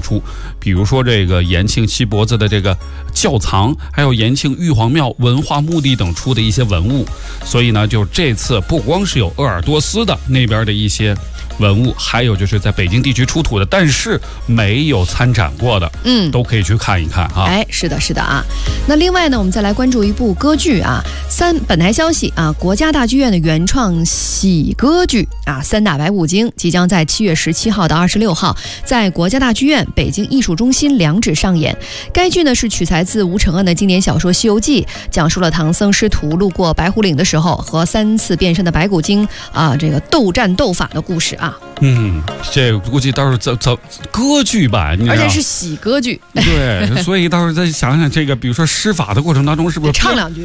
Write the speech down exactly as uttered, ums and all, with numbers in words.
出，比如说这个延庆七脖子的这个窖藏，还有延庆玉皇庙文化墓地等出的一些文物。所以呢，就这次不光是有鄂尔多斯的那边的一些文物，还有就是在北京地区出土的，但是没有参展过的，嗯，都可以去看一看啊。 哎，是的，是的啊。那另外呢，我们再来关注一部歌剧啊。三本台消息啊，国家大剧院的原创喜歌剧啊，《三打白骨精》即将在七月十七号到二十六号在国家大剧院、北京艺术中心两址上演。该剧呢是取材自吴承恩的经典小说《西游记》，讲述了唐僧师徒路过白虎岭的时候，和三次变身的白骨精啊这个斗战斗法的故事啊。 嗯，这个估计到时候走走歌剧版， 而且是喜歌剧。 对，所以到时候再想想这个，比如说施法的过程当中，是不是唱两句？